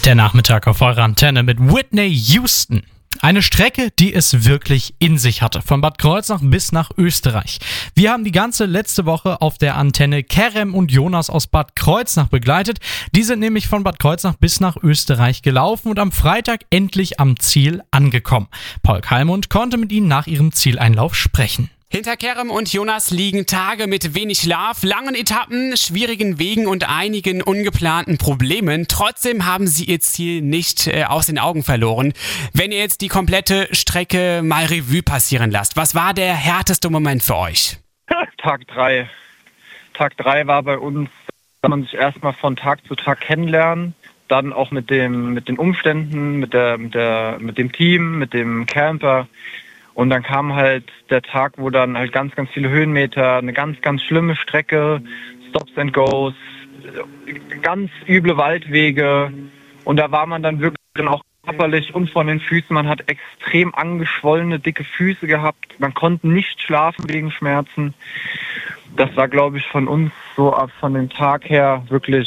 Der Nachmittag auf eurer Antenne mit Whitney Houston. Eine Strecke, die es wirklich in sich hatte, von Bad Kreuznach bis nach Österreich. Wir haben die ganze letzte Woche auf der Antenne Kerem und Jonas aus Bad Kreuznach begleitet. Die sind nämlich von Bad Kreuznach bis nach Österreich gelaufen und am Freitag endlich am Ziel angekommen. Paul Kalmund konnte mit ihnen nach ihrem Zieleinlauf sprechen. Hinter Kerem und Jonas liegen Tage mit wenig Schlaf, langen Etappen, schwierigen Wegen und einigen ungeplanten Problemen. Trotzdem haben sie ihr Ziel nicht aus den Augen verloren. Wenn ihr jetzt die komplette Strecke mal Revue passieren lasst, was war der härteste Moment für euch? Tag 3. Tag 3 war bei uns, dass man sich erstmal von Tag zu Tag kennenlernen, dann auch mit den Umständen, mit dem Team, mit dem Camper. Und dann kam halt der Tag, wo dann halt ganz, ganz viele Höhenmeter, eine ganz, ganz schlimme Strecke, Stops and Goes, ganz üble Waldwege. Und da war man dann wirklich dann auch körperlich und von den Füßen. Man hat extrem angeschwollene, dicke Füße gehabt. Man konnte nicht schlafen wegen Schmerzen. Das war, glaube ich, von uns so von dem Tag her wirklich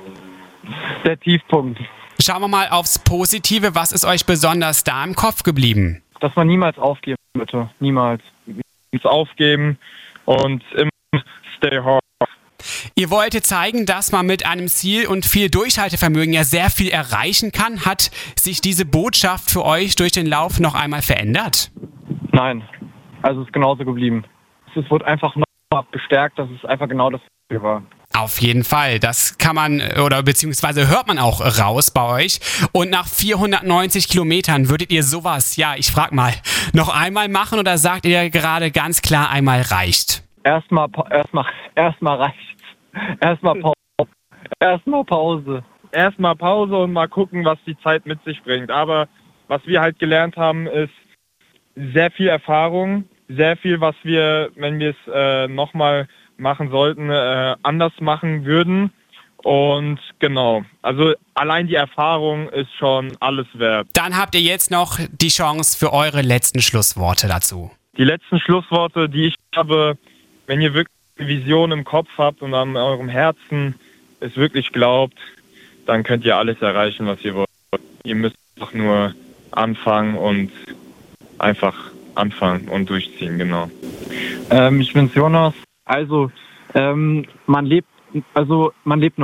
der Tiefpunkt. Schauen wir mal aufs Positive. Was ist euch besonders da im Kopf geblieben? Dass man niemals aufgeben bitte. Niemals. Nichts aufgeben und immer stay hard. Ihr wollt zeigen, dass man mit einem Ziel und viel Durchhaltevermögen ja sehr viel erreichen kann. Hat sich diese Botschaft für euch durch den Lauf noch einmal verändert? Nein. Also es ist genauso geblieben. Es wurde einfach noch bestärkt, dass es einfach genau das war. Auf jeden Fall, das kann man oder beziehungsweise hört man auch raus bei euch. Und nach 490 Kilometern würdet ihr sowas, ja, ich frag mal, noch einmal machen oder sagt ihr gerade ganz klar, einmal reicht? Erstmal reicht's. Erstmal Pause. Erstmal Pause und mal gucken, was die Zeit mit sich bringt. Aber was wir halt gelernt haben, ist sehr viel Erfahrung, sehr viel, was wir, wenn wir es nochmal machen sollten, anders machen würden. Und genau, also allein die Erfahrung ist schon alles wert. Dann habt ihr jetzt noch die Chance für eure letzten Schlussworte dazu. Die letzten Schlussworte, die ich habe, wenn ihr wirklich eine Vision im Kopf habt und an eurem Herzen es wirklich glaubt, dann könnt ihr alles erreichen, was ihr wollt. Ihr müsst einfach nur anfangen und einfach anfangen und durchziehen, genau. Ich bin's Jonas. Also, man lebt nur